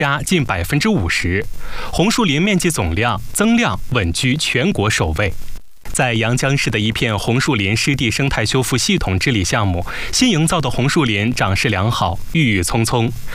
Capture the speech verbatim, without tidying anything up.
加近百分之五十，红树林面积总量增量稳居全国首位。在阳江市的一片红树林湿地生态修复系统治理项目，新营造的红树林长势良好，郁郁葱葱。